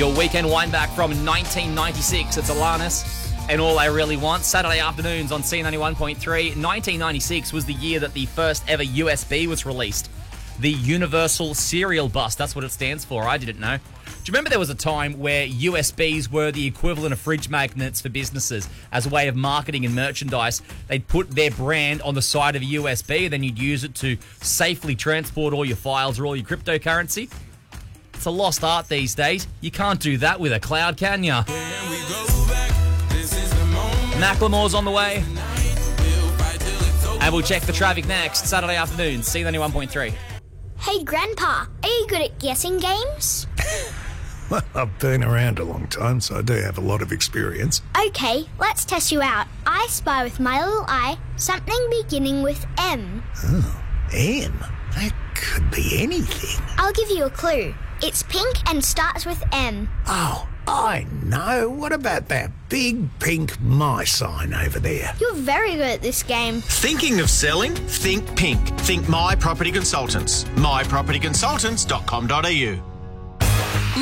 Your weekend wind back from 1996. It's Alanis and All I Really Want. Saturday afternoons on C91.3. 1996 was the year that the first ever USB was released. The Universal Serial Bus. That's what it stands for. I didn't know. Do you remember there was a time where USBs were the equivalent of fridge magnets for businesses as a way of marketing and merchandise? They'd put their brand on the side of a USB and then you'd use it to safely transport all your files or all your cryptocurrency. It's a lost art these days. You can't do that with a cloud, can ya? Macklemore's on the way. And we'll check the traffic next. Saturday afternoon, C91.3. Hey, Grandpa, are you good at guessing games? Well, I've been around a long time, so I do have a lot of experience. Okay, let's test you out. I spy with my little eye something beginning with M. Oh, M? That could be anything. I'll give you a clue. It's pink and starts with M. Oh, I know. What about that big pink my sign over there? You're very good at this game. Thinking of selling? Think pink. Think My Property Consultants. mypropertyconsultants.com.au